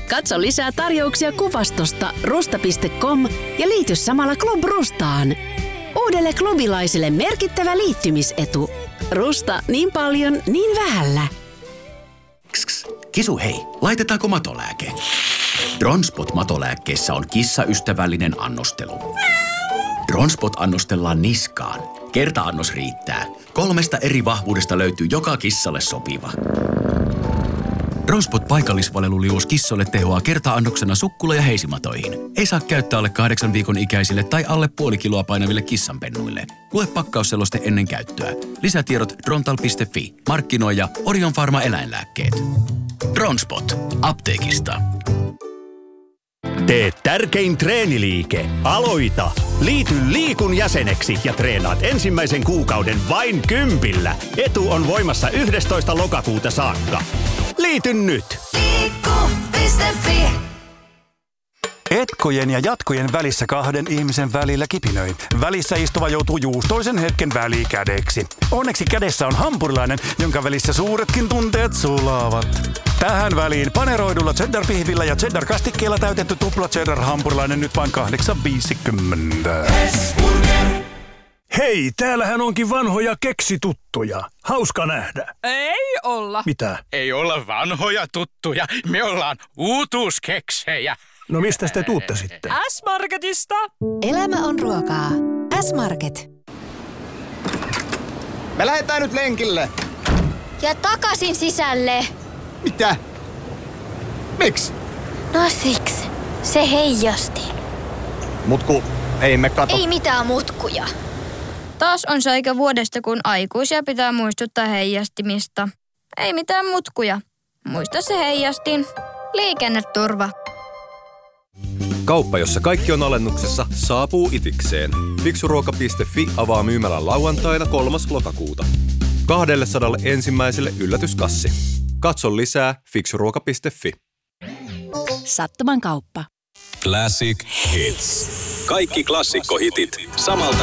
Katso lisää tarjouksia kuvastosta rusta.com ja liity samalla Club Rustaan. Uudelle klubilaiselle merkittävä liittymisetu. Rusta niin paljon, niin vähällä. Kisu hei, laitetaanko matolääke? Dronspot matolääkkeessä on kissaystävällinen annostelu. Dronspot annostellaan niskaan. Kerta-annos riittää. 3 eri vahvuudesta löytyy joka kissalle sopiva. Dronspot paikallisvaleluliuos kissoille tehoaa kerta-annoksena sukkula- ja heisimatoihin. Ei saa käyttää alle 8 viikon ikäisille tai alle puoli kiloa painaville kissanpennuille. Lue pakkausseloste ennen käyttöä. Lisätiedot drontal.fi. Markkinoija Orion Pharma eläinlääkkeet. Dronspot. Apteekista. Tee tärkein treeniliike. Aloita! Liity Liikun jäseneksi ja treenaat ensimmäisen kuukauden vain 10. Etu on voimassa 11. lokakuuta saakka. Liity nyt! Liikku.fi. Etkojen ja jatkojen välissä 2 ihmisen välillä kipinöi. Välissä istuva joutuu juustoisen hetken välikädeksi. Onneksi kädessä on hampurilainen, jonka välissä suuretkin tunteet sulaavat. Tähän väliin paneroidulla cheddar-pihvillä ja cheddar-kastikkeella täytetty tupla cheddar-hampurilainen nyt vain 8,50. Hei, täällähän onkin vanhoja keksituttuja. Hauska nähdä. Ei olla. Mitä? Ei olla vanhoja tuttuja. Me ollaan uutuuskeksejä. No mistä te tuutte sitten? S-Marketista. Elämä on ruokaa. S-Market. Me lähdetään nyt lenkille. Ja takaisin sisälle. Mitä? Miksi? No siksi. Se heijasti. Mutku, ei me kato. Ei mitään mutkuja. Taas on se aika vuodesta, kun aikuisia pitää muistuttaa heijastimista. Ei mitään mutkuja. Muista se heijastin. Liikenneturva. Kauppa, jossa kaikki on alennuksessa, saapuu itikseen. Fiksuruoka.fi avaa myymälän lauantaina 3. lokakuuta. 200 ensimmäiselle yllätyskassi. Katso lisää fiksuruoka.fi. Sattuman kauppa. Classic Hits. Kaikki klassikkohitit samalta